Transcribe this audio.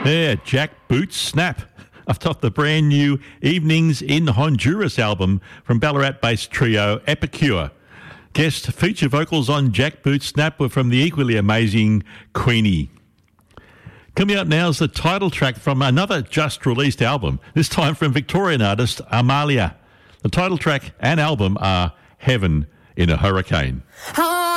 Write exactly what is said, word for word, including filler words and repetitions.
Yeah, Jack Boots Snap. I've got the brand new Evenings in Honduras album from Ballarat-based trio Epicure. Guest feature vocals on Jack Boots Snap were from the equally amazing Queenie. Coming up now is the title track from another just-released album, this time from Victorian artist Amalia. The title track and album are Heaven in a Hurricane. Oh,